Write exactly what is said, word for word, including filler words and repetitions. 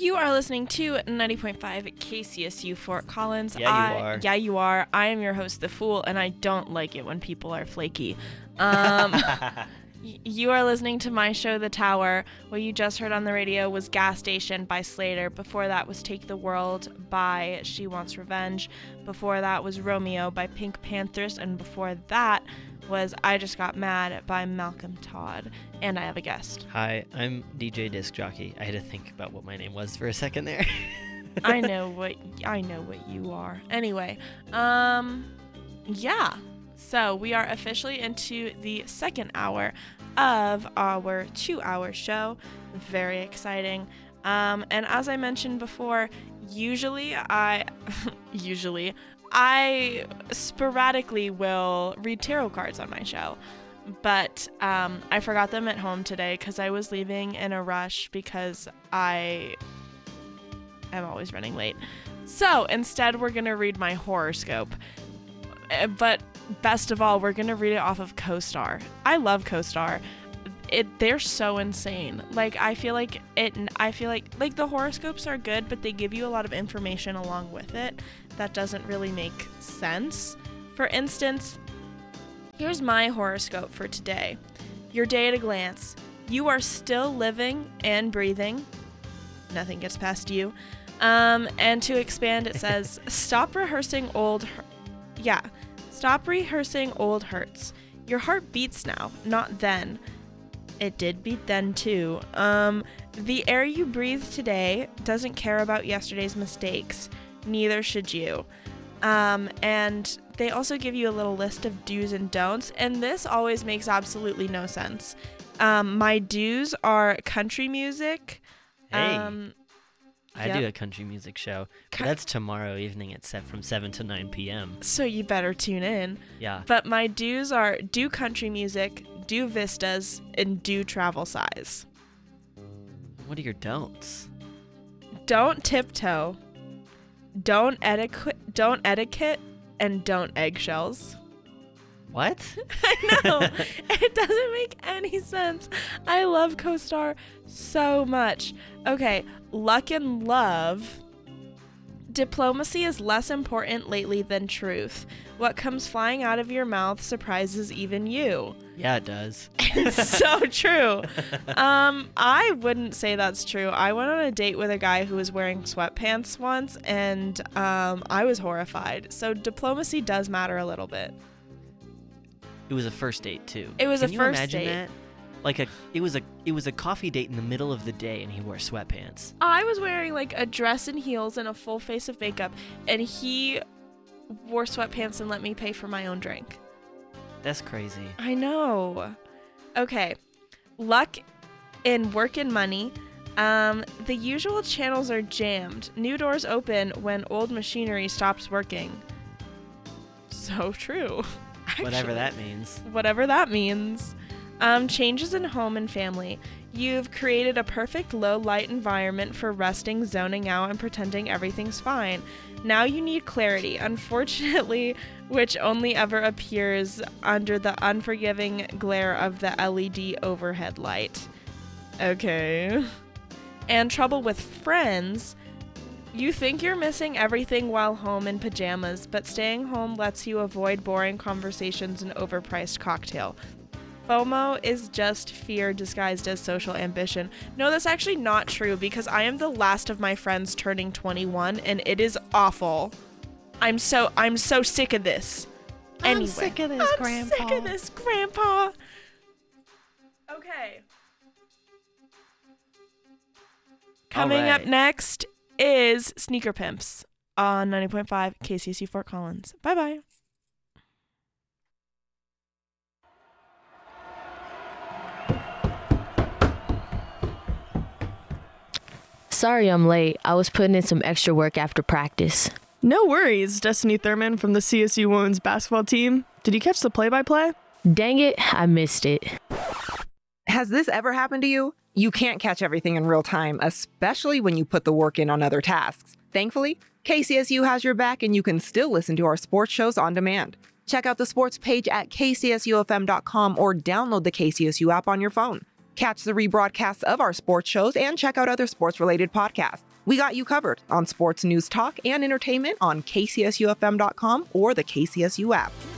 You are listening to ninety point five K C S U Fort Collins. Yeah, you I, are. Yeah, you are. I am your host, The Fool, and I don't like it when people are flaky. Um, y- you are listening to my show, The Tower. What you just heard on the radio was Gas Station by Slater. Before that was Take the World by She Wants Revenge. Before that was Romeo by Pink Panthers. And before that was I Just Got Mad by Malcolm Todd. And I have a guest. Hi, I'm D J Disc Jockey. I had to think about what my name was for a second there. I know what I know what you are. Anyway, um, yeah. So we are officially into the second hour of our two-hour show. Very exciting. Um, and as I mentioned before, usually I, usually I sporadically will read tarot cards on my show. But um, I forgot them at home today because I was leaving in a rush because I am always running late. So instead, we're going to read my horoscope. Uh, But best of all, we're going to read it off of CoStar. I love CoStar. It, they're so insane. Like, I feel like it, I feel like, like the horoscopes are good, but they give you a lot of information along with it that doesn't really make sense. For instance, here's my horoscope for today. Your day at a glance. You are still living and breathing. Nothing gets past you. Um, and to expand, it says, stop rehearsing old... Hu- yeah. Stop rehearsing old hurts. Your heart beats now, not then. It did beat then, too. Um, the air you breathe today doesn't care about yesterday's mistakes. Neither should you. Um, and they also give you a little list of do's and don'ts, and this always makes absolutely no sense. Um, my do's are country music. Hey, Um, I yep. do a country music show. But Cou- that's tomorrow evening at set from seven to nine p.m. So you better tune in. Yeah. But my do's are do country music, do vistas, and do travel size. What are your don'ts? Don't tiptoe. Don't etiquette. Don't etiquette, and don't eggshells. What? I know. It doesn't make any sense. I love CoStar so much. Okay, luck and love. Diplomacy is less important lately than truth. What comes flying out of your mouth surprises even you. Yeah, it does. It's so true. Um, I wouldn't say that's true. I went on a date with a guy who was wearing sweatpants once, and um, I was horrified. So diplomacy does matter a little bit. It was a first date too. It was Can a you first imagine date. that? Like a, it was a, it was a coffee date in the middle of the day, and he wore sweatpants. I was wearing like a dress and heels and a full face of makeup, and he wore sweatpants and let me pay for my own drink. That's crazy. I know. Okay. Luck in work and money. Um, the usual channels are jammed. New doors open when old machinery stops working. So true. Whatever Actually. that means. Whatever that means. Um, changes in home and family. You've created a perfect low-light environment for resting, zoning out, and pretending everything's fine. Now you need clarity, unfortunately, which only ever appears under the unforgiving glare of the L E D overhead light. Okay. And trouble with friends. You think you're missing everything while home in pajamas, but staying home lets you avoid boring conversations and overpriced cocktail. FOMO is just fear disguised as social ambition. No, that's actually not true because I am the last of my friends turning twenty-one, and it is awful. I'm so I'm so sick of this. Anyway, I'm sick of this, I'm Grandpa. sick of this, Grandpa. Okay. Coming up right. next is Sneaker Pimps on ninety point five K C S U Fort Collins. Bye bye. Sorry I'm late. I was putting in some extra work after practice. No worries, Destiny Thurman from the C S U women's basketball team. Did you catch the play-by-play? Dang it, I missed it. Has this ever happened to you? You can't catch everything in real time, especially when you put the work in on other tasks. Thankfully, K C S U has your back and you can still listen to our sports shows on demand. Check out the sports page at k c s u f m dot com or download the K C S U app on your phone. Catch the rebroadcasts of our sports shows and check out other sports-related podcasts. We got you covered on sports news talk and entertainment on K C S U F M dot com or the K C S U app.